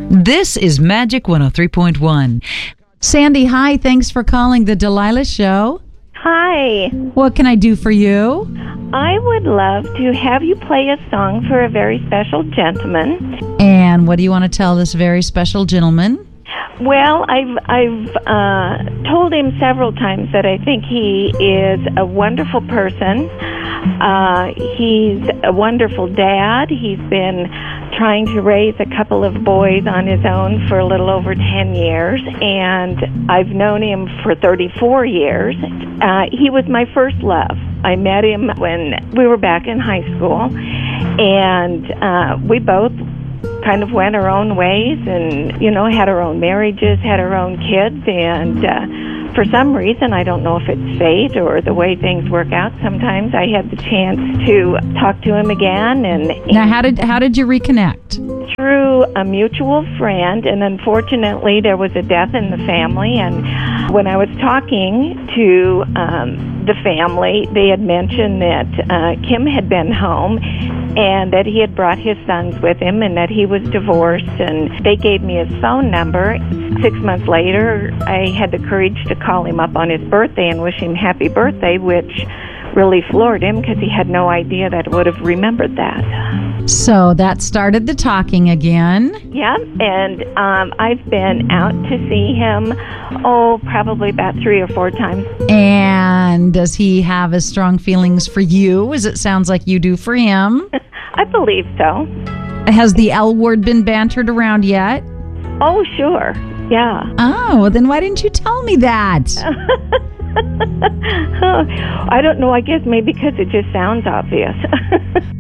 This is Magic 103.1. Sandy, hi. Thanks for calling the Delilah Show. Hi. What can I do for you? I would love to have you play a song for a very special gentleman. And what do you want to tell this very special gentleman? Well, I've told him several times that I think he is a wonderful person. He's a wonderful dad. He's been trying to raise a couple of boys on his own for a little over 10 years, and I've known him for 34 years. He was my first love. I met him when we were back in high school, and we both kind of went our own ways and, had our own marriages, had our own kids, and for some reason, I don't know if it's fate or the way things work out, sometimes I had the chance to talk to him again. And now, how did you reconnect? Through a mutual friend, and unfortunately, there was a death in the family. And when I was talking to the family, they had mentioned that Kim had been home and that he had brought his sons with him and that he was divorced, and they gave me his phone number. 6 months later, I had the courage to call him up on his birthday and wish him happy birthday, which really floored him because he had no idea that I would have remembered that. So that started the talking again. Yeah, and I've been out to see him, probably about 3 or 4 times. And does he have as strong feelings for you as it sounds like you do for him? I believe so. Has the L word been bantered around yet? Oh, sure. Yeah. Oh, then why didn't you tell me that? I don't know. I guess maybe because it just sounds obvious.